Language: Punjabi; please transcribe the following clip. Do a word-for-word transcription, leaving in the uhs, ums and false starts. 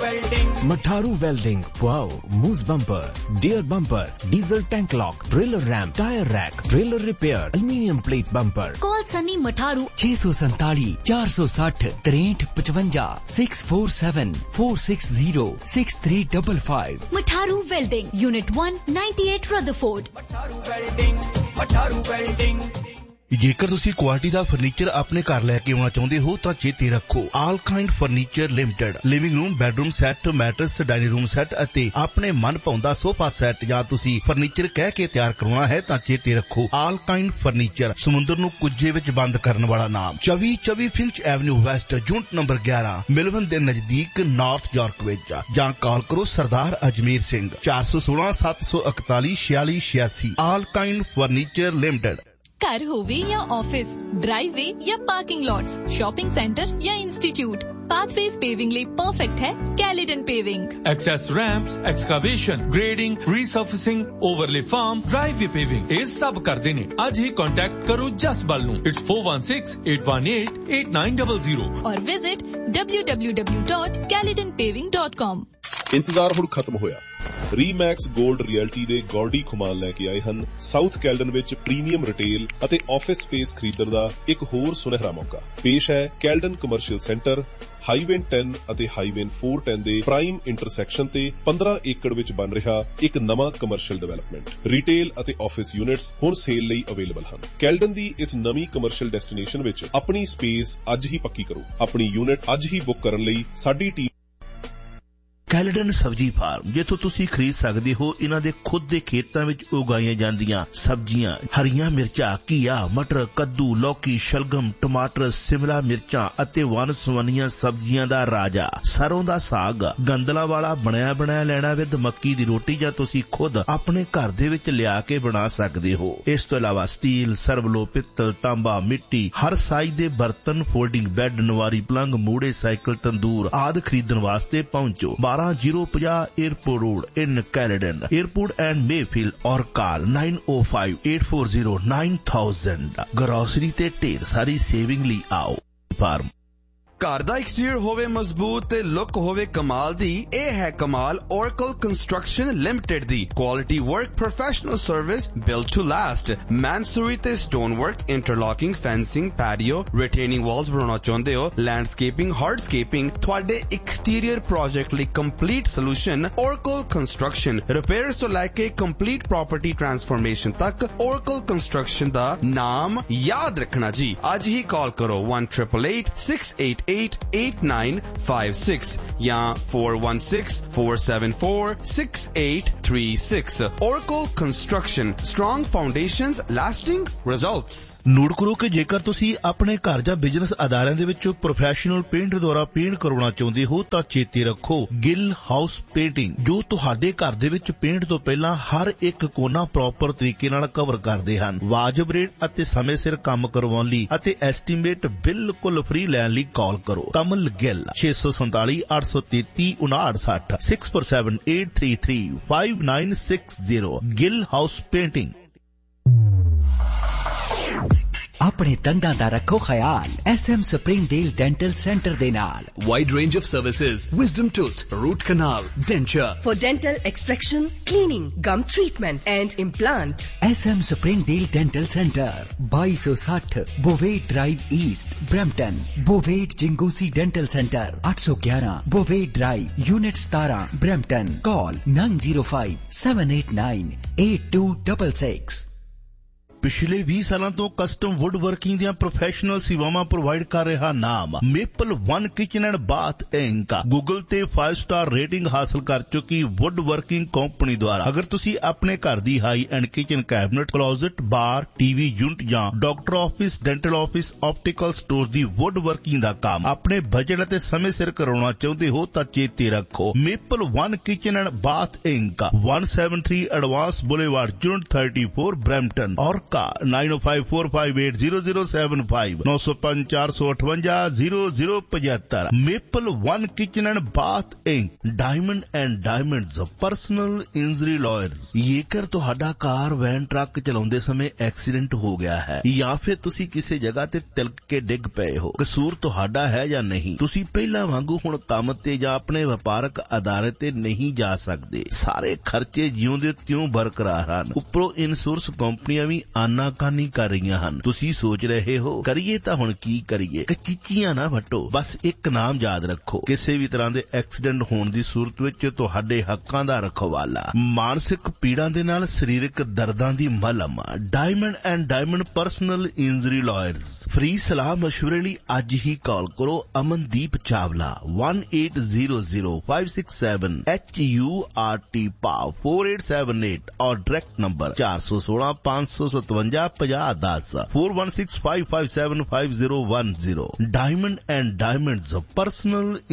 Mataru Welding, wow, moose bumper, deer bumper, diesel tank lock, trailer ramp, tire rack, trailer repair, aluminium plate bumper. Call Sunny Mataru छे सौ सैंतालीस चार सौ साठ तिरसठ पचवंजा six four seven four six zero six three double five. Mataru Welding, Unit one ninety-eight Rutherford. Mataru Welding, Mataru Welding. ਜੇਕਰ ਤੁਸੀਂ ਕੁਆਲਿਟੀ ਦਾ ਫਰਨੀਚਰ ਆਪਣੇ ਘਰ ਲੈ ਕੇ ਆਉਣਾ ਚਾਹੁੰਦੇ ਹੋ ਤਾਂ ਚੇਤੇ ਰੱਖੋ ਆਲ kind furniture limited. Living room, bedroom set, matters, dining room set ਅਤੇ ਆਪਣੇ ਮਨਪਾਉਂਦਾ ਸੋਫਾ ਸੈੱਟ ਜਾਂ ਤੁਸੀਂ ਫਰਨੀਚਰ ਕਹਿ ਕੇ ਤਿਆਰ ਕਰਵਾਉਣਾ ਹੈ ਤਾਂ ਚੇਤੇ ਰੱਖੋ ਆਲ ਕਾਈਂਡ ਫਰਨੀਚਰ. ਸਮੁੰਦਰ ਨੂੰ ਕੁੱਜੇ ਵਿੱਚ ਬੰਦ ਕਰਨ ਵਾਲਾ ਨਾਮ. ਚੌਵੀ ਚੌਵੀ finch avenue West, unit number ਗਿਆਰਾਂ, ਮਿਲਵਨ ਦੇ ਨਜ਼ਦੀਕ, ਨਾਰਥ ਯਾਰਕ ਵਿੱਚ. ਜਾਂ ਕਾਲ ਕਰੋ ਸਰਦਾਰ ਅਜਮੇਰ ਸਿੰਘ ਚਾਰ ਸੌ ਸੋਲਾਂ ਸੱਤ ਸੌ ਇਕਤਾਲੀ ਛਿਆਲੀ ਛਿਆਸੀ. ਆਲ ਕਾਈਂਡ ਫਰਨੀਚਰ ਲਿਮਟਿਡ. घर होवे या ऑफिस, ड्राइववे या पार्किंग लॉट्स, शॉपिंग सेंटर या इंस्टीट्यूट, पाथवेज पेविंग लिए परफेक्ट है कैलिडन paving. Access ramps, excavation, grading, resurfacing, overlay farm, driveway paving, ये सब करते ने. आज ही कांटेक्ट करो जसबल नू. It's four one six eight one eight eight nine zero zero और visit w w w dot caledon paving dot com. ਇੰਤਜ਼ਾਰ ਹੁਣ ਖਤਮ ਹੋਇਆ. ਰੀਮੈਕਸ ਗੋਲਡ ਰਿਐਲਟੀ ਦੇ ਗੌਰਡੀ ਖੁਮਾਨ ਲੈ ਕੇ ਆਏ ਹਨ ਸਾਊਥ ਕੈਲਡਨ ਵਿੱਚ ਪ੍ਰੀਮੀਅਮ ਰਿਟੇਲ ਅਤੇ ਆਫਿਸ ਸਪੇਸ ਖਰੀਦਣ ਦਾ ਇੱਕ ਹੋਰ ਸੁਨਹਿਰਾ ਮੌਕਾ. ਪੇਸ਼ ਹੈ Caledon commercial centre, highway ten ਅਤੇ ਹਾਈਵੇ four ten ਦੇ ਪ੍ਰਾਈਮ ਇੰਟਰਸੈਕਸ਼ਨ ਤੇ ਪੰਦਰਾਂ ਏਕੜ ਵਿੱਚ ਬਣ ਰਿਹਾ ਇੱਕ ਨਵਾਂ ਕਮਰਸ਼ੀਅਲ ਡਿਵੈਲਪਮੈਂਟ. ਰਿਟੇਲ ਅਤੇ ਆਫਿਸ ਯੂਨਿਟਸ ਹੁਣ ਸੇਲ ਲਈ ਅਵੇਲੇਬਲ ਹਨ. ਕੈਲਡਨ ਦੀ ਇਸ ਨਵੀਂ ਕਮਰਸ਼ੀਅਲ ਡੈਸਟੀਨੇਸ਼ਨ ਵਿੱਚ ਆਪਣੀ ਸਪੇਸ ਅੱਜ ਹੀ ਪੱਕੀ ਕਰੋ. ਆਪਣੀ ਯੂਨਿਟ ਅੱਜ ਹੀ ਬੁੱਕ ਕਰਨ ਲਈ ਸਾਡੀ ਟੀਮ ਕੈਲਡਨ ਸਬਜ਼ੀ ਫਾਰਮ, ਜਿੱਥੋਂ ਤੁਸੀਂ ਖਰੀਦ ਸਕਦੇ ਹੋ ਇਹਨਾਂ ਦੇ ਖੁਦ ਦੇ ਖੇਤਾਂ ਵਿੱਚ ਉਗਾਈਆਂ ਜਾਂਦੀਆਂ ਸਬਜ਼ੀਆਂ. ਹਰੀਆਂ ਮਿਰਚਾਂ, ਘੀਆ, ਮਟਰ, ਕੱਦੂ, ਲੌਕੀ, ਸ਼ਲਗਮ, ਟਮਾਟਰ, ਸਿਮਲਾ ਮਿਰਚਾਂ ਅਤੇ ਵੰਨ ਸੁਵੰਨੀਆਂ ਸਬਜ਼ੀਆਂ ਦਾ ਰਾਜਾ. ਸਰੋਂ ਦਾ ਸਾਗ, ਗੰਦਲਾਂ ਵਾਲਾ ਬਣਿਆ ਬਣਾਇਆ ਲੈਣਾ ਵਿਦ ਮੱਕੀ ਦੀ ਰੋਟੀ ਜਾਂ ਤੁਸੀਂ ਖੁਦ ਆਪਣੇ ਘਰ ਦੇ ਵਿੱਚ ਲਿਆ ਕੇ ਬਣਾ ਸਕਦੇ ਹੋ. ਇਸ ਤੋਂ ਇਲਾਵਾ ਸਟੀਲ, ਸਰਵਲੋ, ਪਿੱਤਲ, ਤਾਂਬਾ, ਮਿੱਟੀ, ਹਰ ਸਾਈਜ਼ ਦੇ ਬਰਤਨ, ਫੋਲਡਿੰਗ ਬੈੱਡ, ਨਵਾਰੀ ਪਲੰਗ, ਮੂੜੇ, ਸਾਈਕਲ, ਤੰਦੂਰ ਆਦਿ ਖਰੀਦਣ ਵਾਸਤੇ ਪਹੁੰਚੋ. ਬਾਰਾਂ ਜ਼ੀਰੋ ਪੰਜਾਹ airport road in Caledon, airport and Mayfield, ਔਰ ਕਾਲ nine oh five eight four zero nine thousand. Grocery ਤੇ ਢੇਰ ਸਾਰੀ ਸੇਵਿੰਗ ਲਈ ਆਓ ਫਾਰਮ. ਘਰ ਦਾ ਐਕਸਟੀਰੀਅਰ ਹੋਵੇ ਮਜ਼ਬੂਤ ਤੇ ਲੁੱਕ ਹੋਵੇ ਕਮਾਲ ਦੀ, ਇਹ ਹੈ ਕਮਾਲ Oracle Construction Limited the. Quality work, professional service, built to last. ਮੈਨਸੂਰੀ ਤੇ stone work, ਇੰਟਰਲੌਕਿੰਗ, fencing, patio, ਰਿਟੇਨਿੰਗ Waltz ਬਣਾਉਣਾ ਚਾਹੁੰਦੇ ਹੋ, ਲੈਂਡਸਕੇਪਿੰਗ, ਹਾਰਡਸਕੇਪਿੰਗ, ਤੁਹਾਡੇ ਐਕਸਟੀਰੀਅਰ ਪ੍ਰੋਜੈਕਟ ਲਈ complete solution Oracle Construction. Repairs ਤੋਂ ਲੈ ਕੇ ਕੰਪਲੀਟ ਪ੍ਰਾਪਰਟੀ ਟ੍ਰਾਂਸਫਰਮੇਸ਼ਨ ਤੱਕ Oracle Construction ਦਾ ਨਾਮ ਯਾਦ ਰੱਖਣਾ ਜੀ. ਅੱਜ ਹੀ ਕਾਲ ਕਰੋ one eight eight eight six eight eight eight nine five six या four one six four seven four six eight three six. Oracle Construction, strong foundations, lasting results. Note ਕਰੋ ਕਿ ਜੇਕਰ ਤੁਸੀਂ ਆਪਣੇ ਘਰ ਜਾਂ ਬਿਜ਼ਨਸ ਅਦਾਰਿਆਂ ਦੇ ਵਿੱਚ ਪ੍ਰੋਫੈਸ਼ਨਲ ਪੇਂਟ ਦੁਆਰਾ ਪੇਂਟ ਕਰਵਾਉਣਾ ਚਾਹੁੰਦੇ ਹੋ ਤਾਂ ਚੇਤੇ ਰੱਖੋ ਗਿੱਲ ਹਾਊਸ ਪੇਂਟਿੰਗ, ਜੋ ਤੁਹਾਡੇ ਘਰ ਦੇ ਵਿੱਚ ਪੇਂਟ ਤੋਂ ਪਹਿਲਾਂ ਹਰ ਇੱਕ ਕੋਨਾ ਪ੍ਰੋਪਰ ਤਰੀਕੇ ਨਾਲ ਕਵਰ ਕਰਦੇ ਹਨ. ਵਾਜਬ ਰੇਟ ਅਤੇ ਸਮੇਂ ਸਿਰ ਕੰਮ ਕਰਵਾਉਣ ਲਈ ਅਤੇ ਐਸਟੀਮੇਟ ਬਿਲਕੁਲ ਫ੍ਰੀ ਲੈਣ ਲਈ ਕਾਲ ਕਰੋ. ਕਮਲ ਗਿੱਲ ਛੇ ਸੌ ਸੰਤਾਲੀ ਅੱਠ ਸੌ ਤੇਤੀ ਉਨਾਹਠ ਸੱਠ six four seven eight three three five nine six zero. Gill house painting. ਆਪਣੇ ਦੰਦਾਂ ਦਾ ਰੱਖੋ ਖਿਆਲ S M Springdale dental centre ਦੇ ਨਾਲ. Wide range of services, wisdom tooth, root canal, denture. For dental extraction, cleaning, gum treatment and implant. S M Springdale dental centre ਬਾਈ ਸੌ ਸੱਠ ਬੋਵੇਟ drive East, Brampton. ਬੋਵੇਟ ਜਿੰਗੂਸੀ dental centre ਅੱਠ ਸੌ ਗਿਆਰਾਂ ਬੋਵੇਟ ਡਰਾਈਵ, ਯੂਨਿਟ ਸਤਾਰਾਂ, ਬਰੈਂਪਟਨ. ਕਾਲ nine zero five seven eight nine eight two six six. ਪਿਛਲੇ ਵੀਹ ਸਾਲਾਂ ਤੋਂ ਕਸਟਮ ਵੁੱਡ ਵਰਕਿੰਗ ਦੀਆਂ ਪ੍ਰੋਫੈਸ਼ਨਲ ਸੇਵਾਵਾਂ ਪ੍ਰੋਵਾਈਡ ਕਰ ਰਿਹਾ ਨਾਮ maple one kitchen and bath ink. Google ਤੇ five ਸਟਾਰ ਰੇਟਿੰਗ ਹਾਸਲ ਕਰ ਚੁੱਕੀ ਵੁੱਡ ਵਰਕਿੰਗ ਕੰਪਨੀ ਦੁਆਰਾ ਅਗਰ ਤੁਸੀਂ ਆਪਣੇ ਘਰ ਦੀ ਹਾਈ ਐਂਡ ਕਿਚਨ ਕੈਬਨਟ, ਕਲੋਜ਼ਟ, ਬਾਰ, ਟੀਵੀ ਯੂਨਿਟ ਜਾਂ doctor office, dental office, optical store ਦੀ ਵੁੱਡ ਵਰਕਿੰਗ ਦਾ ਕੰਮ ਆਪਣੇ ਬਜਟ ਅਤੇ ਸਮੇਂ ਸਿਰ ਕਰਾਉਣਾ ਚਾਹੁੰਦੇ ਹੋ ਤਾਂ ਚੇਤੇ ਰੱਖੋ maple one kitchen and bath ink, one seven three advance boulevard, unit thirty-four, Brampton. ਔਰ ਮੌਕਾ nine oh five four five eight zero zero seven five nine oh five four five eight zero zero five five Maple One Kitchen and Bath Incorporated Diamond and Diamonds Personal Injury Lawyers। ਜੇਕਰ ਤੁਹਾਡਾ ਕਾਰ ਵੈਨ ਟਰੱਕ ਚਲਾਉਂਦੇ ਸਮੇਂ ਐਕਸੀਡੈਂਟ ਹੋ ਗਿਆ ਹੈ ਜਾਂ ਫਿਰ ਤੁਸੀਂ ਕਿਸੇ ਜਗ੍ਹਾ ਤੇ ਤਿਲਕ ਕੇ ਡਿੱਗ ਪਏ ਹੋ, ਕਸੂਰ ਤੁਹਾਡਾ ਹੈ ਜਾਂ ਨਹੀਂ, ਤੁਸੀਂ ਪਹਿਲਾਂ ਵਾਂਗੂ ਹੁਣ ਕੰਮ ਤੇ ਜਾਂ ਆਪਣੇ ਵਪਾਰਕ ਅਦਾਰੇ ਤੇ ਨਹੀਂ ਜਾ ਸਕਦੇ। ਸਾਰੇ ਖਰਚੇ ਜਿਉਂ ਦੇ ਤਿਉਂ ਬਰਕਰਾਰ ਹਨ। ਉੱਪਰੋਂ ਇੰਸ਼ੋਰੈਂਸ ਕੰਪਨੀਆਂ ਵੀ ਆਨਾਕਾਨੀ ਕਰ ਰਹੀਆਂ ਹਨ। ਤੁਸੀਂ ਸੋਚ ਰਹੇ ਹੋ ਕਰੀਏ ਤਾਂ ਹੁਣ ਕੀ ਕਰੀਏ? ਕਚੀਚੀਆਂ ਨਾ ਵੱਟੋ, ਬਸ ਇੱਕ ਨਾਮ ਯਾਦ ਰੱਖੋ। ਕਿਸੇ ਵੀ ਤਰ੍ਹਾਂ ਦੇ ਐਕਸੀਡੈਂਟ ਹੋਣ ਦੀ ਸੂਰਤ ਵਿੱਚ ਤੁਹਾਡੇ ਹੱਕਾਂ ਦਾ ਰਖਵਾਲਾ, ਮਾਨਸਿਕ ਪੀੜਾਂ ਦੇ ਨਾਲ ਸਰੀਰਕ ਦਰਦਾਂ ਦੀ ਮਲਮ, diamond and diamond personal injury lawyers. Free ਸਲਾਹ ਮਸ਼ਵਰੇ ਲਈ ਅੱਜ ਹੀ ਕਾਲ ਕਰੋ Amandeep Chawla one eight zero zero five six seven H U R T ਪਾਵ four eight seven eight और direct number four one six five seven seven five one zero four one six five five seven five zero one zero। Diamond and diamonds personal